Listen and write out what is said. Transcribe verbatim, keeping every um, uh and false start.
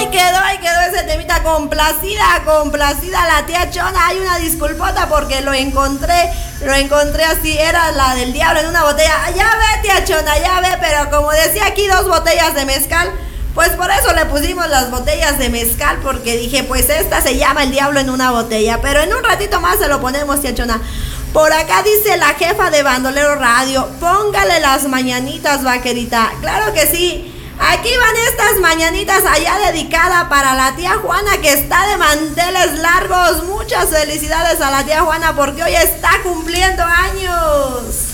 Ahí quedó, ahí quedó ese temita. Complacida, complacida la tía Chona. Hay una disculpota porque lo encontré, lo encontré así, era la del diablo en una botella. Ya ve, tía Chona, ya ve, pero como decía aquí, dos botellas de mezcal, pues por eso le pusimos las botellas de mezcal, porque dije, pues esta se llama el diablo en una botella. Pero en un ratito más se lo ponemos, tía Chona. Por acá dice la jefa de Bandolero Radio, póngale las mañanitas, vaquerita. Claro que sí. Aquí van estas mañanitas allá dedicada para la tía Juana, que está de manteles largos. Muchas felicidades a la tía Juana porque hoy está cumpliendo años.